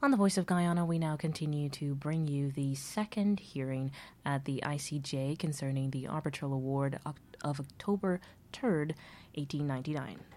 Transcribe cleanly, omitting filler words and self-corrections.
On the Voice of Guyana, we now continue to bring you the second hearing at the ICJ concerning the arbitral award of October 3rd, 1899.